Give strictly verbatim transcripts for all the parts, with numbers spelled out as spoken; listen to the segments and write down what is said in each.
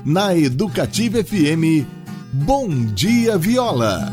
Na Educativa F M, Bom Dia Viola.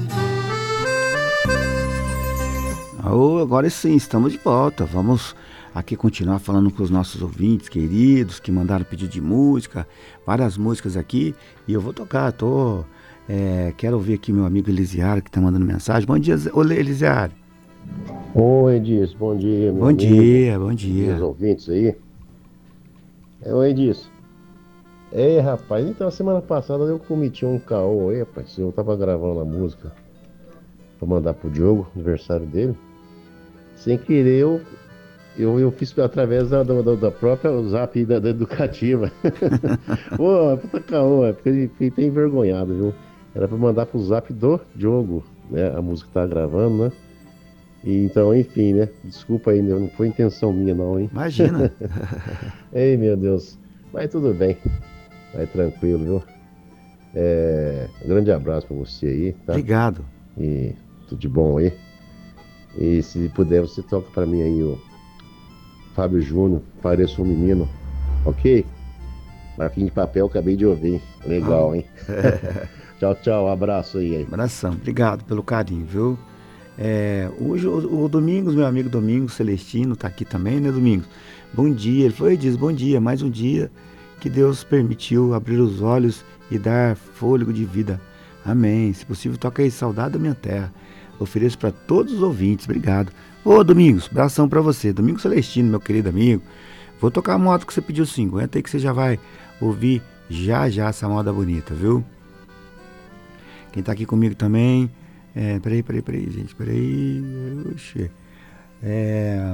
Oh, agora sim, estamos de volta. Vamos aqui continuar falando com os nossos ouvintes queridos que mandaram pedido de música, várias músicas aqui, e eu vou tocar. Tô, é, quero ouvir aqui meu amigo Elisiário que está mandando mensagem. Bom dia, Elisiário. Oi, Edilson, bom dia, meu Bom amigo. dia, bom dia. E os ouvintes aí. É, oi, Edilson. Ei, rapaz, então semana passada eu cometi um caô aí, rapaz. Eu tava gravando a música pra mandar pro Diogo, aniversário dele. Sem querer, eu, eu, eu fiz através da, da, da própria Zap da, da Educativa. Pô, puta caô, é porque fiquei até envergonhado, viu? Era pra mandar pro Zap do Diogo, né? A música que tá gravando, né? E, então, enfim, né? Desculpa aí, meu, não foi intenção minha não, hein? Imagina. Ei, meu Deus. Mas tudo bem. Vai tranquilo, viu? É, um grande abraço pra você aí, tá? Obrigado. E tudo de bom aí. E se puder, você toca pra mim aí o Fábio Júnior, Pareço um Menino, ok? Marquinhos de papel, acabei de ouvir. Legal, hein? Tchau, tchau, abraço aí, aí. Abração, obrigado pelo carinho, viu? É, hoje o, o Domingos, meu amigo Domingos Celestino, tá aqui também, né, Domingos? Bom dia, ele foi e diz, bom dia, mais um dia que Deus permitiu abrir os olhos e dar fôlego de vida. Amém. Se possível, toca aí, Saudade da Minha Terra. Ofereço para todos os ouvintes, obrigado. Ô Domingos, abração para você, Domingos Celestino, meu querido amigo. Vou tocar a moda que você pediu sim, aguenta aí que você já vai ouvir já já essa moda bonita, viu? Quem tá aqui comigo também, é, peraí, peraí, peraí, gente, peraí, oxê, é...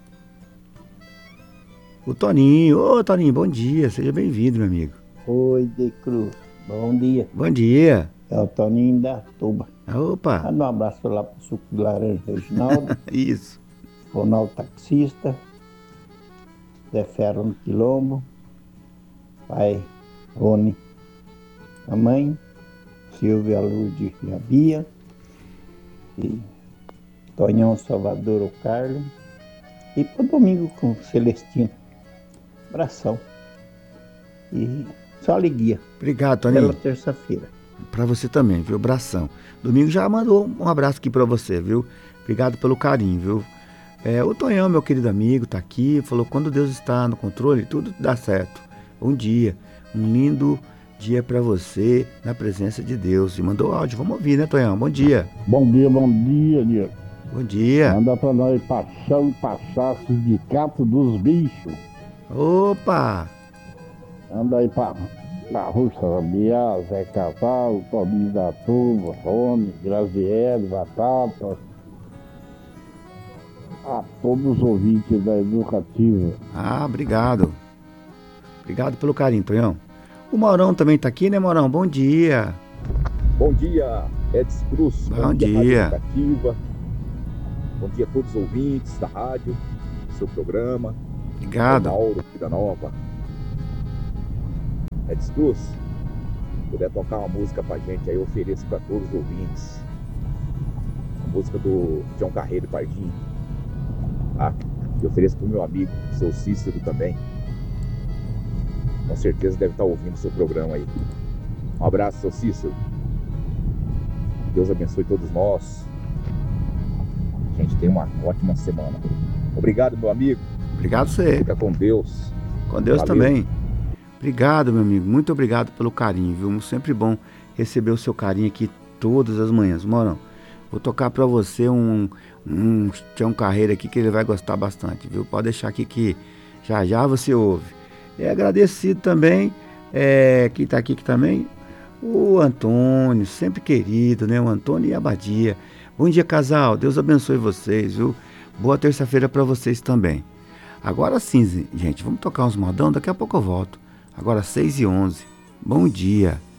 o Toninho, ô Toninho, bom dia, seja bem-vindo, meu amigo. Oi, De Cruz, bom dia. Bom dia. É o Toninho da Tuba. Opa. Manda um abraço lá pro Suco de Laranja Reginaldo. Isso. Ronaldo Taxista. Zé Ferro no Quilombo. Pai Rony, a mãe. Silvia Lourdes e a Bia. E Tonhão Salvador, o Carlos. E pro domingo com o Celestino. Abração. E só alegria. Obrigado, Toninho. Pela terça-feira. Pra você também, viu? Abração. Domingo já mandou um abraço aqui pra você, viu? Obrigado pelo carinho, viu? É, o Tonhão, meu querido amigo, tá aqui, falou, quando Deus está no controle, tudo dá certo. Bom dia, um lindo dia pra você, na presença de Deus. E mandou áudio, vamos ouvir, né, Tonhão? Bom dia. Bom dia, bom dia, dia. Bom dia. Manda pra nós Paixão e Pachá, Sindicato dos Bichos. Opa! Anda aí pra... Na Russa Rabiá, Zé Cavalo, Toninho da Turma, Rony, Graziele, Batata. A todos os ouvintes da Educativa. Ah, obrigado. Obrigado pelo carinho, Tonhão. O Maurão também tá aqui, né, Maurão? Bom dia. Bom dia, Edson Cruz. Bom, Bom dia. dia. Educativa. Bom dia a todos os ouvintes da rádio, do seu programa. Obrigado. Mauro, Vida Nova. Edson Cruz, se puder tocar uma música pra gente aí, eu ofereço pra todos os ouvintes. A música do João Carreiro Pardinho. Ah, eu ofereço pro meu amigo, seu Cícero também. Com certeza deve estar ouvindo o seu programa aí. Um abraço, seu Cícero. Deus abençoe todos nós. A gente tem uma ótima semana. Obrigado, meu amigo. Obrigado você. Fica com Deus. Com Deus Valeu. Também. Obrigado, meu amigo. Muito obrigado pelo carinho, viu? Sempre bom receber o seu carinho aqui todas as manhãs. Morão, vou tocar pra você um, um Tião Carreiro aqui que ele vai gostar bastante, viu? Pode deixar aqui que já já você ouve. E agradecido também, é, quem tá aqui que também, o Antônio, sempre querido, né? O Antônio e a Abadia. Bom dia, casal. Deus abençoe vocês, viu? Boa terça-feira pra vocês também. Agora sim, gente, vamos tocar uns modão, daqui a pouco eu volto. Agora seis e onze. Bom dia.